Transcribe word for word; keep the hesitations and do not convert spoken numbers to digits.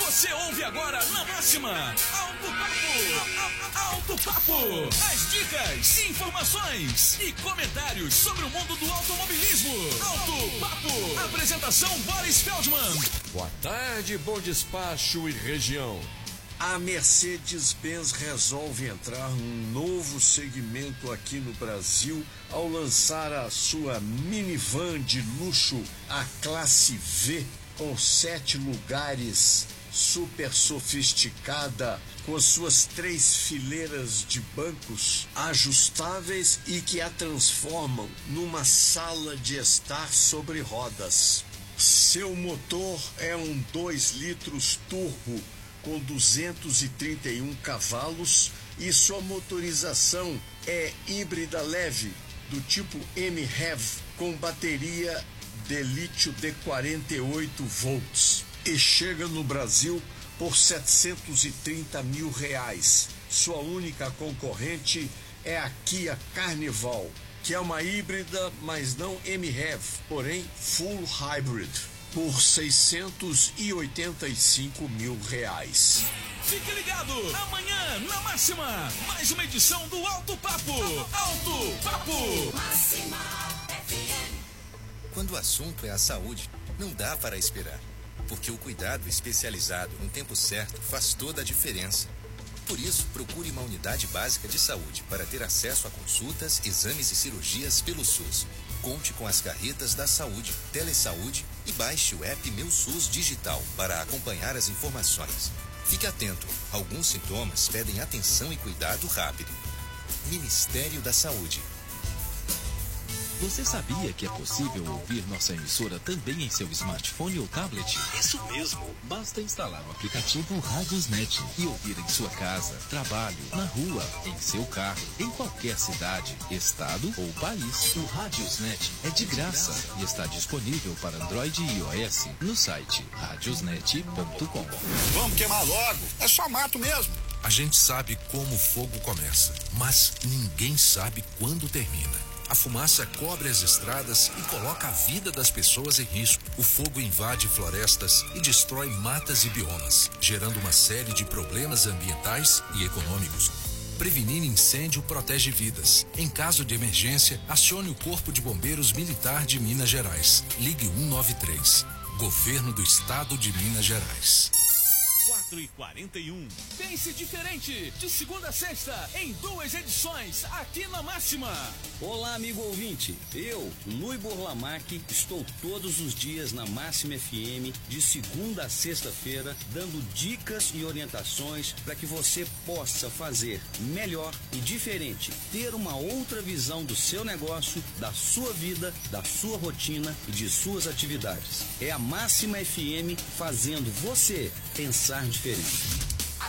Você ouve agora na Máxima Alto Papo. Alto Papo. As dicas, informações e comentários sobre o mundo do automobilismo. Alto Papo. Apresentação Boris Feldman. Boa tarde, bom despacho e região. A Mercedes-Benz resolve entrar num novo segmento aqui no Brasil ao lançar a sua minivan de luxo, a Classe V, com sete lugares, super sofisticada, com suas três fileiras de bancos ajustáveis e que a transformam numa sala de estar sobre rodas. Seu motor é um dois litros turbo com duzentos e trinta e um cavalos e sua motorização é híbrida leve do tipo M HEV com bateria de lítio de quarenta e oito volts e chega no Brasil por setecentos e trinta mil reais. Sua única concorrente é a Kia Carnival, que é uma híbrida, mas não M HEV, porém full hybrid, por seiscentos e oitenta e cinco mil reais. Fique ligado, amanhã na Máxima, mais uma edição do Alto Papo. Alto Papo. Máxima F M. Quando o assunto é a saúde, não dá para esperar, porque o cuidado especializado no tempo certo faz toda a diferença. Por isso, procure uma unidade básica de saúde para ter acesso a consultas, exames e cirurgias pelo SUS. Conte com as carretas da saúde, Telesaúde e baixe o app Meu SUS Digital para acompanhar as informações. Fique atento, alguns sintomas pedem atenção e cuidado rápido. Ministério da Saúde. Você sabia que é possível ouvir nossa emissora também em seu smartphone ou tablet? Isso mesmo! Basta instalar o aplicativo Radiosnet e ouvir em sua casa, trabalho, na rua, em seu carro, em qualquer cidade, estado ou país. O Radiosnet é de graça e está disponível para Android e iOS no site radiosnet ponto com. Vamos queimar logo! É só mato mesmo! A gente sabe como o fogo começa, mas ninguém sabe quando termina. A fumaça cobre as estradas e coloca a vida das pessoas em risco. O fogo invade florestas e destrói matas e biomas, gerando uma série de problemas ambientais e econômicos. Prevenir incêndio protege vidas. Em caso de emergência, acione o Corpo de Bombeiros Militar de Minas Gerais. Ligue um nove três. Governo do Estado de Minas Gerais. quatro e quarenta e um. Pense diferente, de segunda a sexta, em duas edições, aqui na Máxima. Olá, amigo ouvinte. Eu, Lui Borlamac, estou todos os dias na Máxima F M, de segunda a sexta-feira, dando dicas e orientações para que você possa fazer melhor e diferente, ter uma outra visão do seu negócio, da sua vida, da sua rotina e de suas atividades. É a Máxima F M fazendo você pensar diferente.